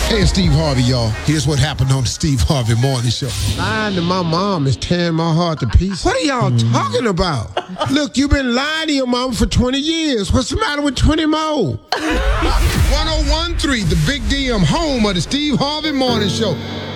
Hey, it's Steve Harvey, y'all. Here's what happened on the Steve Harvey Morning Show. Lying to my mom is tearing my heart to pieces. What are y'all talking about? Look, you've been lying to your mom for 20 years. What's the matter with 20 more? 1013, the Big DM, home of the Steve Harvey Morning Show.